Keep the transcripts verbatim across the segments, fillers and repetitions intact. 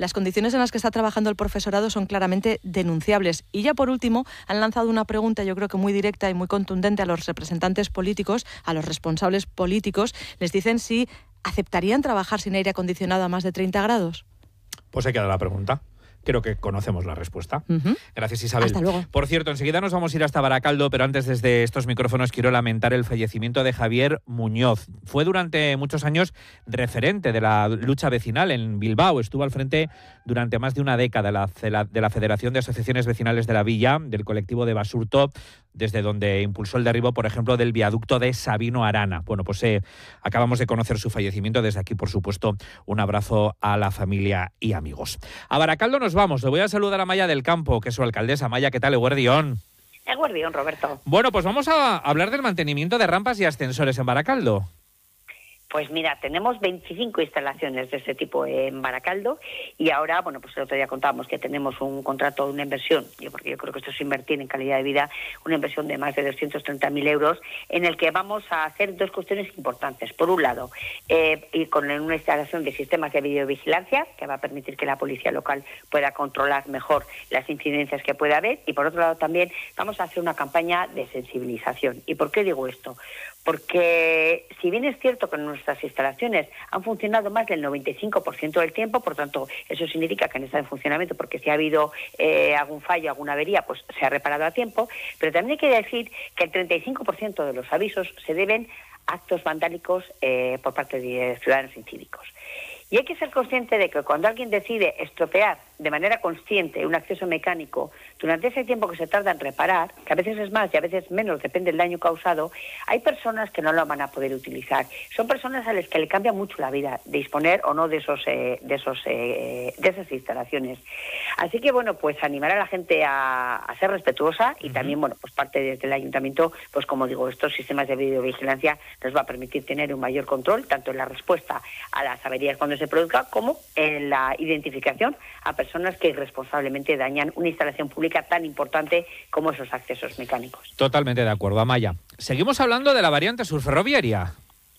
las condiciones en las que está trabajando el profesorado son claramente denunciables. Y ya por último, han lanzado una pregunta, yo creo que muy directa y muy contundente a los representantes políticos, a los responsables políticos. Les dicen si aceptarían trabajar sin aire acondicionado a más de treinta grados. Pues ahí queda la pregunta. Creo que conocemos la respuesta. Uh-huh. Gracias, Isabel. Hasta luego. Por cierto, enseguida nos vamos a ir hasta Baracaldo, pero antes desde estos micrófonos quiero lamentar el fallecimiento de Javier Muñoz. Fue durante muchos años referente de la lucha vecinal en Bilbao. Estuvo al frente durante más de una década de la, de la Federación de Asociaciones Vecinales de la Villa, del colectivo de Basurto, desde donde impulsó el derribo, por ejemplo, del viaducto de Sabino Arana. Bueno, pues eh, acabamos de conocer su fallecimiento. Desde aquí, por supuesto, un abrazo a la familia y amigos. A Baracaldo nos vamos. Le voy a saludar a Maya del Campo, que es su alcaldesa. Maya, ¿qué tal, eguerdión? Eguerdión, Roberto. Bueno, pues vamos a hablar del mantenimiento de rampas y ascensores en Baracaldo. Pues mira, tenemos veinticinco instalaciones de este tipo en Baracaldo y ahora, bueno, pues el otro día contábamos que tenemos un contrato, una inversión, yo porque yo creo que esto es invertir en calidad de vida, una inversión de más de doscientos treinta mil euros en el que vamos a hacer dos cuestiones importantes. Por un lado, eh, ir con una instalación de sistemas de videovigilancia que va a permitir que la policía local pueda controlar mejor las incidencias que pueda haber, y por otro lado también vamos a hacer una campaña de sensibilización. ¿Y por qué digo esto? Porque si bien es cierto que nuestras instalaciones han funcionado más del noventa y cinco por ciento del tiempo, por tanto eso significa que han estado en funcionamiento porque si ha habido eh, algún fallo, alguna avería, pues se ha reparado a tiempo, pero también hay que decir que el treinta y cinco por ciento de los avisos se deben a actos vandálicos eh, por parte de ciudadanos incívicos. Y hay que ser consciente de que cuando alguien decide estropear de manera consciente un acceso mecánico, durante ese tiempo que se tarda en reparar, que a veces es más y a veces menos, depende del daño causado, hay personas que no lo van a poder utilizar. Son personas a las que le cambia mucho la vida de disponer o no de esos eh, de esos eh, de esas instalaciones. Así que bueno, pues animar a la gente a, a ser respetuosa y uh-huh. también, bueno, pues parte desde el ayuntamiento, pues como digo, estos sistemas de videovigilancia nos va a permitir tener un mayor control, tanto en la respuesta a las averías cuando se produzca, como en la identificación a personas que irresponsablemente dañan una instalación pública tan importante como esos accesos mecánicos. Totalmente de acuerdo, Amaya. Seguimos hablando de la variante sur ferroviaria.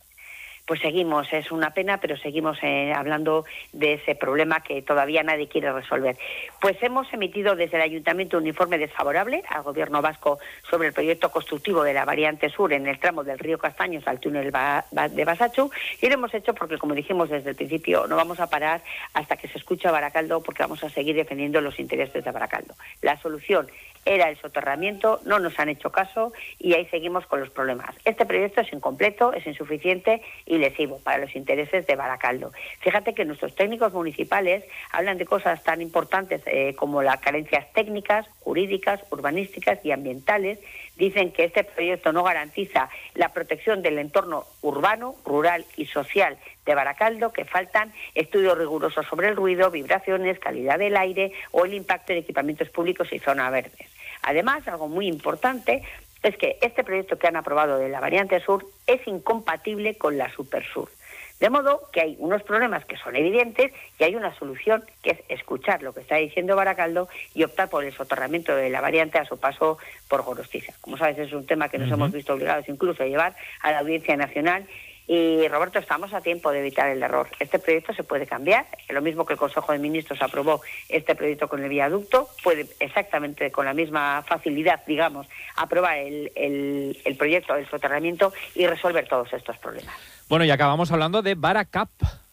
Pues seguimos, es una pena, pero seguimos eh, hablando de ese problema que todavía nadie quiere resolver. Pues hemos emitido desde el Ayuntamiento un informe desfavorable al Gobierno vasco sobre el proyecto constructivo de la variante sur en el tramo del río Castaños al túnel ba- ba- de Basacho, y lo hemos hecho porque, como dijimos desde el principio, no vamos a parar hasta que se escuche a Baracaldo, porque vamos a seguir defendiendo los intereses de Baracaldo. La solución era el soterramiento, no nos han hecho caso y ahí seguimos con los problemas. Este proyecto es incompleto, es insuficiente y lesivo para los intereses de Baracaldo. Fíjate que nuestros técnicos municipales hablan de cosas tan importantes eh, como las carencias técnicas, jurídicas, urbanísticas y ambientales. Dicen que este proyecto no garantiza la protección del entorno urbano, rural y social de Baracaldo, que faltan estudios rigurosos sobre el ruido, vibraciones, calidad del aire o el impacto de equipamientos públicos y zonas verdes. Además, algo muy importante es que este proyecto que han aprobado de la variante sur es incompatible con la Supersur. De modo que hay unos problemas que son evidentes y hay una solución que es escuchar lo que está diciendo Baracaldo y optar por el soterramiento de la variante a su paso por Gorostiza. Como sabes, es un tema que nos uh-huh. hemos visto obligados incluso a llevar a la Audiencia Nacional. Y, Roberto, estamos a tiempo de evitar el error. Este proyecto se puede cambiar. Lo mismo que el Consejo de Ministros aprobó este proyecto con el viaducto, puede exactamente con la misma facilidad, digamos, aprobar el, el, el proyecto del soterramiento y resolver todos estos problemas. Bueno, y acabamos hablando de Baracap.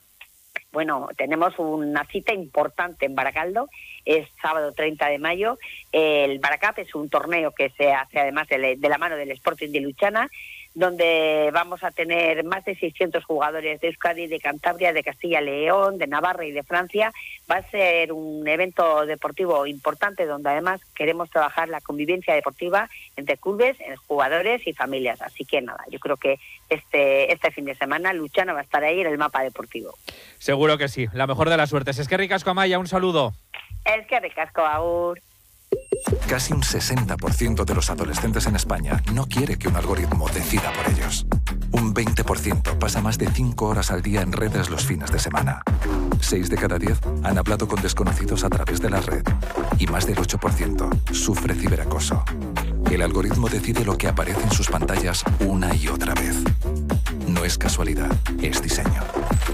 Bueno, tenemos una cita importante en Baracaldo, es sábado treinta de mayo. El Baracap es un torneo que se hace además de, de la mano del Sporting de Luchana, donde vamos a tener más de seiscientos jugadores de Euskadi, de Cantabria, de Castilla y León, de Navarra y de Francia. Va a ser un evento deportivo importante donde además queremos trabajar la convivencia deportiva entre clubes, jugadores y familias. Así que nada, yo creo que este este fin de semana Luchana va a estar ahí en el mapa deportivo. Seguro que sí, la mejor de las suertes. Es que ricasco, Amaya, un saludo. Es que ricasco, agur. Casi un sesenta por ciento de los adolescentes en España no quiere que un algoritmo decida por ellos. Un veinte por ciento pasa más de cinco horas al día en redes los fines de semana. seis de cada diez han hablado con desconocidos a través de la red. Y más del ocho por ciento sufre ciberacoso. El algoritmo decide lo que aparece en sus pantallas una y otra vez. No es casualidad, es diseño.